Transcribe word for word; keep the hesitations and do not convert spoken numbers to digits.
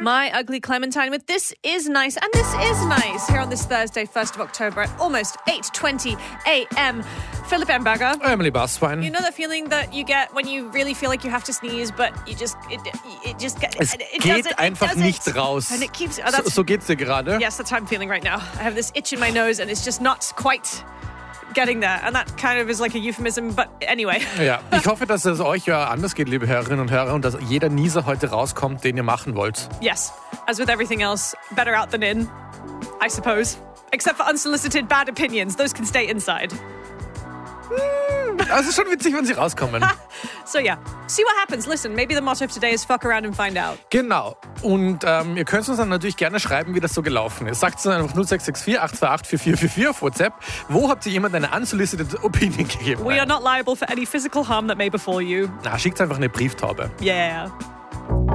My Ugly Clementine with This Is Nice. And this is nice here on this Thursday, first of October at almost eight twenty a.m. Philip Emberger. Emily Basswein. You know that feeling that you get when you really feel like you have to sneeze, but you just, it, it just, es it, it geht doesn't, einfach it doesn't. nicht raus. And it keeps, oh, so, so geht's dir gerade? Yes, that's how I'm feeling right now. I have this itch in my nose and it's just not quite getting there. And that kind of is like a euphemism, but anyway. Ja, ich hoffe, dass es euch ja anders geht, liebe Hörerinnen und Hörer, und dass jeder Nieser heute rauskommt, den ihr machen wollt. Yes, as with everything else, better out than in, I suppose. Except for unsolicited bad opinions. Those can stay inside. Also schon witzig, wenn sie rauskommen. So yeah, see what happens. Listen, maybe the motto of today is fuck around and find out. Genau. Und ähm, ihr könnt uns dann natürlich gerne schreiben, wie das so gelaufen ist. Sagt es einfach null sechs sechs vier, acht zwei acht, vier vier vier vier auf WhatsApp. Wo habt ihr jemand eine unsolicited Opinion gegeben? We are not liable for any physical harm that may befall you. Na, schickt einfach eine Brieftaube. Yeah.